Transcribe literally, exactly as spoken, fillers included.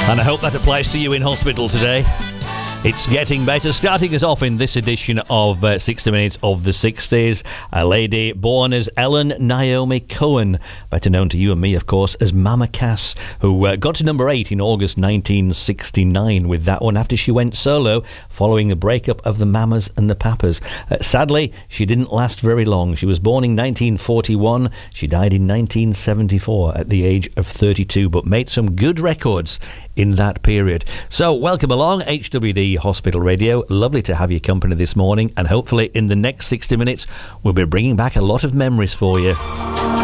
And I hope that applies to you in hospital today. It's getting better. Starting us off in this edition of uh, sixty minutes of the sixties, a lady born as Ellen Naomi Cohen, better known to you and me, of course, as Mama Cass, who uh, got to number eight in August nineteen sixty-nine with that one after she went solo following the breakup of the Mamas and the Papas. Uh, sadly, she didn't last very long. She was born in nineteen forty-one. She died in nineteen seventy-four at the age of thirty-two, but made some good records in that period. So, welcome along, H W D Hospital Radio. Lovely to have your company this morning, and hopefully in the next sixty minutes we'll be bringing back a lot of memories for you.